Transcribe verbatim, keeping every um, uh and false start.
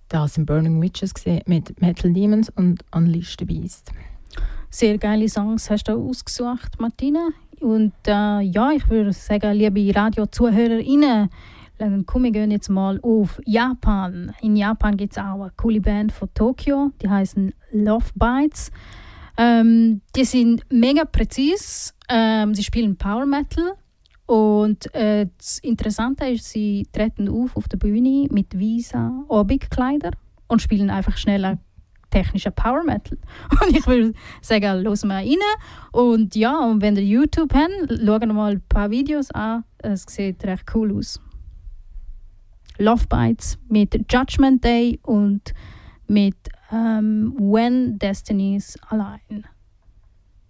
das sind Burning Witches gesehen, mit Metal Demons und Unleash the Beast. Sehr geile Songs hast du ausgesucht, Martina. Und äh, ja, ich würde sagen, liebe Radio-ZuhörerInnen, dann kommen wir gehen jetzt mal auf Japan. In Japan gibt es auch eine coole Band von Tokio, die heißen Love Bites. Ähm, die sind mega präzise. Ähm, sie spielen Power Metal. Und äh, das Interessante ist, sie treten auf auf der Bühne mit weißen Abendkleidern und spielen einfach schneller technischer Power Metal. Und ich würde sagen, hören wir rein. Und ja, und wenn ihr YouTube habt, schauen wir mal ein paar Videos an. Es sieht recht cool aus. Love Bites mit Judgment Day und mit ähm, When Destiny's Align.